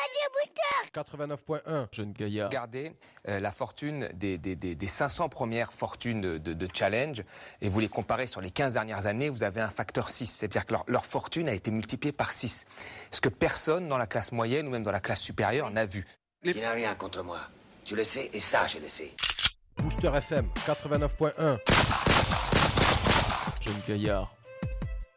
89.1. Jeune gaillard. Regardez la fortune des 500 premières fortunes de Challenge et vous les comparez sur les 15 dernières années, vous avez un facteur 6. C'est-à-dire que leur fortune a été multipliée par 6. Ce que personne dans la classe moyenne ou même dans la classe supérieure n'a vu. Tu n'as rien contre moi. Tu le sais et ça, je le sais. Booster FM 89.1. Jeune gaillard.